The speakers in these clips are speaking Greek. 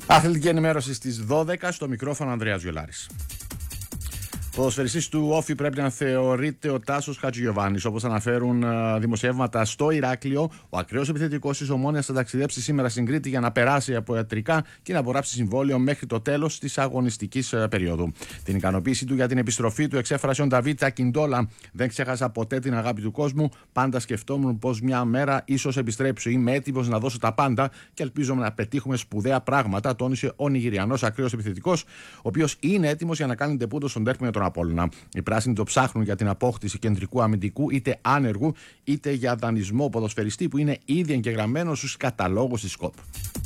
Αθλητική ενημέρωση στις 12, στο μικρόφωνο Ανδρέας Γιολάρης. Ποδοσφαιριστής του Όφη πρέπει να θεωρείται ο Τάσος Χατζηγιοβάνης. Όπως αναφέρουν δημοσιεύματα στο Ηράκλειο, ο ακραίος επιθετικός της Ομόνοιας θα ταξιδέψει σήμερα στην Κρήτη για να περάσει από ιατρικά και να απογράψει συμβόλαιο μέχρι το τέλος της αγωνιστικής περίοδου. Την ικανοποίησή του για την επιστροφή του εξέφρασε ο Νταβίτ Ακιντόλα. Δεν ξέχασα ποτέ την αγάπη του κόσμου. Πάντα σκεφτόμουν πως μια μέρα ίσως επιστρέψω. Είμαι έτοιμος να δώσω τα πάντα και ελπίζω να πετύχουμε σπουδαία πράγματα, τόνισε ο Νιγηριανός ακραίος επιθετικός, ο οποίος είναι έτοιμος για να κάνει ντεπούτο στον τέρπι με τον Απόλλωνα. Οι πράσινοι το ψάχνουν για την απόκτηση κεντρικού αμυντικού, είτε άνεργου είτε για δανεισμό ποδοσφαιριστή που είναι ήδη εγγεγραμμένος στους καταλόγους της ΣΚΟΠ.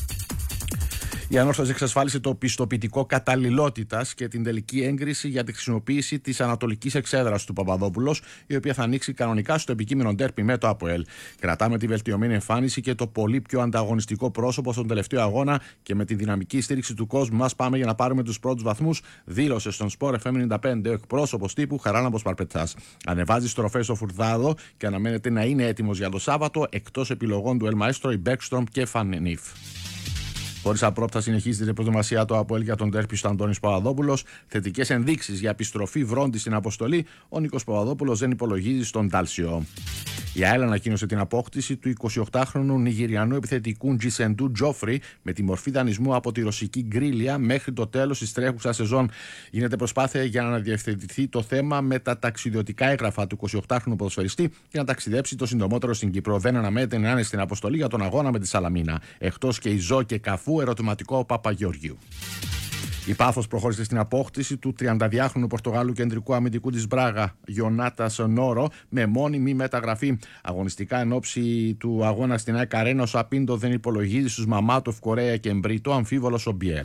Η Ανόρθωση εξασφάλισε το πιστοποιητικό καταλληλότητας και την τελική έγκριση για τη χρησιμοποίηση της ανατολικής εξέδρας του Παπαδόπουλος, η οποία θα ανοίξει κανονικά στο επικείμενο ντέρπι με το ΑΠΟΕΛ. Κρατάμε τη βελτιωμένη εμφάνιση και το πολύ πιο ανταγωνιστικό πρόσωπο στον τελευταίο αγώνα και με τη δυναμική στήριξη του κόσμου μας πάμε για να πάρουμε τους πρώτους βαθμούς, δήλωσε στον Sport FM 95 ο εκπρόσωπος τύπου Χαράλαμπος Παρπετσάς. Ανεβάζει στροφές στο Φουρδάδο και αναμένεται να είναι έτοιμος για το Σάββατο, εκτός επιλογών του Ελμαέστρο, η Μπέκστρομ και Φανενίφ. Χωρίς απρόπτα συνεχίζει την προετοιμασία του ΑΠΟΕΛ για τον ντέρπι του Αντώνης Παπαδόπουλος. Θετικές ενδείξεις για επιστροφή Βρόντη στην αποστολή. Ο Νίκος Παπαδόπουλος δεν υπολογίζει στον Τάλσιο. Η ΑΕΛ ανακοίνωσε την απόκτηση του 28χρονου Νιγηριανού επιθετικού Τζισεντού Τζόφρι με τη μορφή δανεισμού από τη ρωσική Γκρίλια μέχρι το τέλος της τρέχουσας σεζόν. Γίνεται προσπάθεια για να διευθετηθεί το θέμα με τα ταξιδιωτικά έγγραφα του 28χρονου ποδοσφαιριστή και να ταξιδέψει το συντομότερο στην Κύπρο. Δεν αναμένεται να είναι στην αποστολή για τον αγώνα με τη Σαλαμίνα. Εκτός και η Ζω και Καφού, ερωτηματικό Παπαγεωργίου. Η Πάφος προχώρησε στην απόκτηση του 32χρονου Πορτογάλου κεντρικού αμυντικού της Μπράγα, Γιονάτας Νόρο, με μόνιμη μεταγραφή. Αγωνιστικά εν ώψη του αγώνα στην ΑΕΚ Αρένα, ο Σαπίντο δεν υπολογίζει στους Μαμάτοφ, Κορέα και Μπρίτο, αμφίβολος ο Μπιέλ.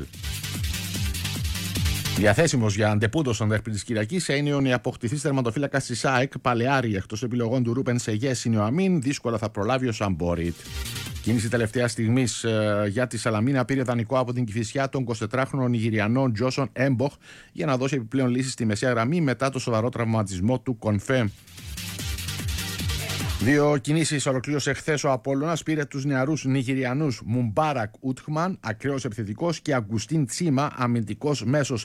Διαθέσιμος για αντεπούτο στον ντέρπι της Κυριακής είναι η αποκτηθής τερματοφύλακας της ΑΕΚ, Παλαιάρη. Εκτός επιλογών του Ρούπεν Σεγές είναι ο Αμίν, δύσκολα θα προλάβει ο Σαμπόριτ. Κίνηση τελευταία στιγμής για τη Σαλαμίνα πήρε δανεικό από την Κηφισιά τον 24χρονο Νιγηριανό Τζόσον Έμποχ για να δώσει επιπλέον λύση στη μεσαία γραμμή μετά το σοβαρό τραυματισμό του Κονφέ. Δύο κινήσεις ολοκλήρωσε χθες ο Απόλλωνας. Πήρε τους νεαρούς Νιγηριανούς Μουμπάρακ Ούτχμαν, ακραίος επιθετικός, και Αγκουστίν Τσίμα, αμυντικός μέσος.